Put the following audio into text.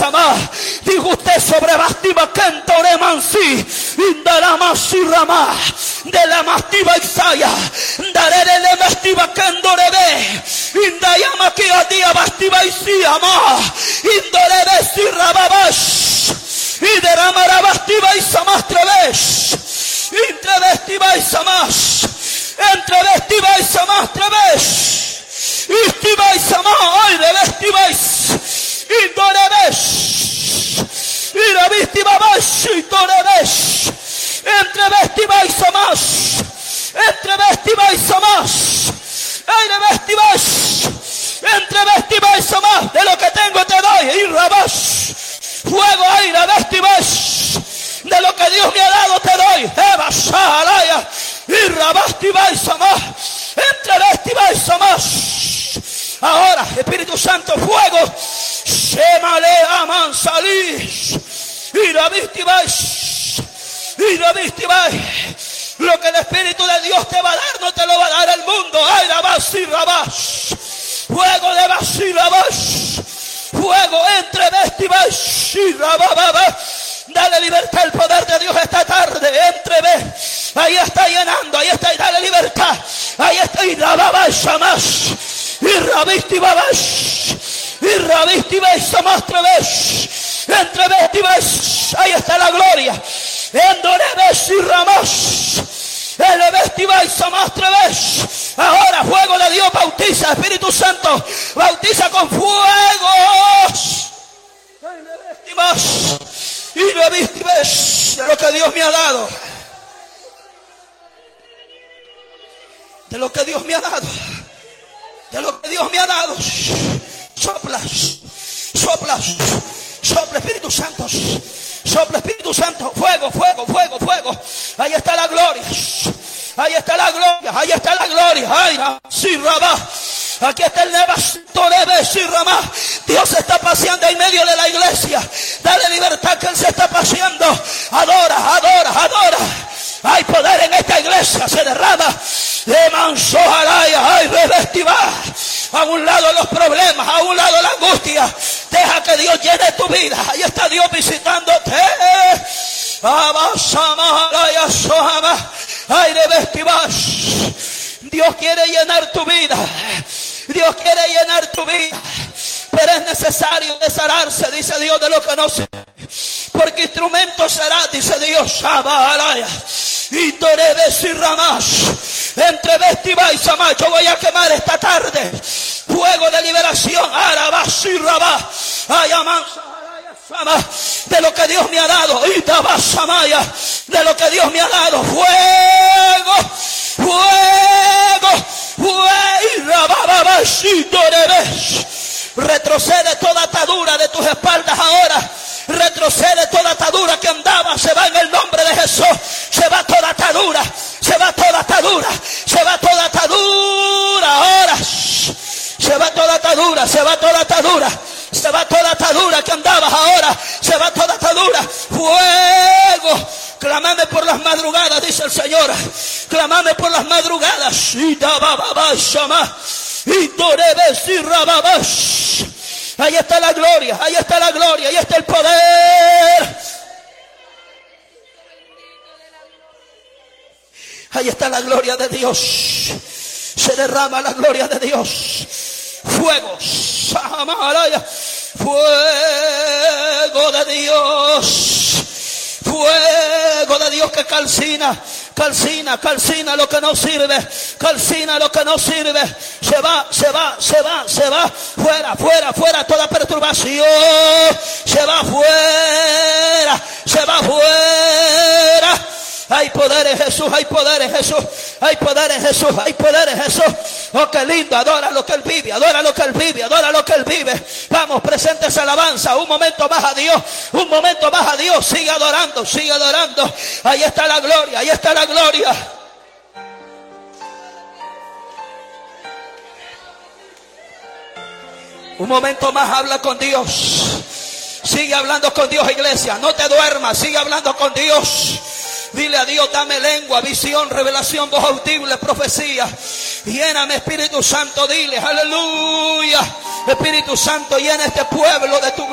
Sama. Dijo usted sobre Bastiva Kentore Mansi. Indarama Sirama. De la Mastiva Isaya. Daré de Bastiva Kendorebe. Indayama Kiadia Bastiva Isiama. Indorebe Sirababash. Y derramará Bastiva Isamas Trevesh. Entre Bastiva Isamas. Entre Bastiva Isamas Trevesh. Istiva Isamas. Ay de Bastiva Indorebesh. Y la Bastiva Bash. Indorebesh. Entre Bastiva Isamas. Entre Bastiva Isamas. Ay de Bastiva. Entre Bastiva Isamas. De lo que tengo te doy. Y Rabash. Fuego aire, vestives. De lo que Dios me ha dado te doy. Eva, Shahalaya. Y Rabastiva y Samás. Entre Vestiva y Samás. Ahora, Espíritu Santo, fuego. Shemale aman salís. Y Rabistivais. Y Rabistivais. Lo que el Espíritu de Dios te va a dar, no te lo va a dar el mundo. Ay, Rabas y Rabas. Fuego de Bas y Rabas. Fuego entre Vestivas y Rabababa. Dale libertad, el poder de Dios esta tarde. Entre ve. Ahí está llenando, ahí está, y dale libertad. Ahí está, y Rababa y Samás. Y Rabistivabas. Y Rabistivas y Samás Treves. Entre Vestivas. Ahí está la gloria. Endoreves y Ramás. El Vestiva y Samás Treves. Ahora fuego de Dios bautiza. Espíritu Santo bautiza con fuego. Y le Vestivas de lo que Dios me ha dado. De lo que Dios me ha dado. De lo que Dios me ha dado. Soplas. Soplas. Sopla Espíritu Santo. Sopla Espíritu Santo. Fuego, fuego, fuego, fuego. Ahí está la gloria. Ahí está la gloria. Ahí está la gloria. Ay, sí, Rabá. Aquí está el Nebastorebe, sí, Ramá. Dios se está paseando en medio de la iglesia. Dale libertad que Él se está paseando. Adora, adora, adora. Hay poder en esta iglesia. Se derrama. De manso Araya. Ay, revestiva. A un lado los problemas, a un lado la angustia. Deja que Dios llene tu vida. Ahí está Dios visitándote. Ay, de vestivas. Dios quiere llenar tu vida. Dios quiere llenar tu vida. Pero es necesario desararse, dice Dios, de lo que no sirve. Porque instrumento será, dice Dios. Y Torebes y Ramás. Entre Vestiva y Samá. Yo voy a quemar esta tarde fuego de liberación. Arabas y Rabá. De lo que Dios me ha dado. Y Tabasamaya. De lo que Dios me ha dado. Fuego. Fuego. Retrocede toda atadura de tus espaldas ahora. Retrocede toda atadura que andaba. Se va en el nombre de Jesús. Se va toda atadura. Se va toda atadura. Se va toda atadura ahora. Se va toda atadura. Se va toda atadura. Se va toda atadura que andabas ahora. Se va toda atadura. Fuego. Clamame por las madrugadas, dice el Señor. Clamame por las madrugadas. Y ahí está la gloria, ahí está la gloria, ahí está el poder. Ahí está la gloria de Dios. Se derrama la gloria de Dios. Fuego. Fuego de Dios. Fuego de Dios que calcina. Calcina, calcina lo que no sirve. Calcina lo que no sirve. Se va, se va, se va, se va. Fuera, fuera, fuera toda perturbación. Se va fuera. Se va fuera. Hay poder en Jesús, hay poder en Jesús, hay poder en Jesús, hay poder en Jesús. Oh, qué lindo, adora lo que Él vive, adora lo que Él vive, adora lo que Él vive. Vamos, presente esa alabanza, un momento más a Dios, un momento más a Dios. Sigue adorando, sigue adorando. Ahí está la gloria, ahí está la gloria. Un momento más, habla con Dios. Sigue hablando con Dios, iglesia. No te duermas, sigue hablando con Dios. Dile a Dios, dame lengua, visión, revelación, voz audible, profecía. Lléname, Espíritu Santo, dile, aleluya. Espíritu Santo, llena este pueblo de tu